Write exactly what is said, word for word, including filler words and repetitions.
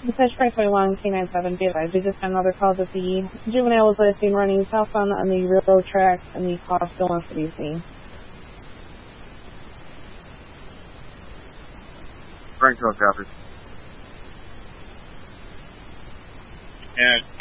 Dispatch five twenty-one, K ninety-seven, be advised. We just had another call that the juvenile was seen running southbound on the railroad tracks and the call still wants to be seen. Frank, copy. And